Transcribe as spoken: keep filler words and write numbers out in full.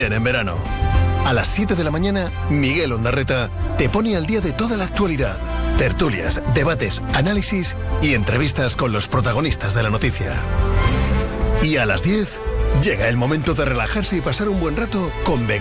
en verano. A las siete de la mañana, Miguel Ondarreta te pone al día de toda la actualidad. Tertulias, debates, análisis y entrevistas con los protagonistas de la noticia. Y a las diez, llega el momento de relajarse y pasar un buen rato con Begoña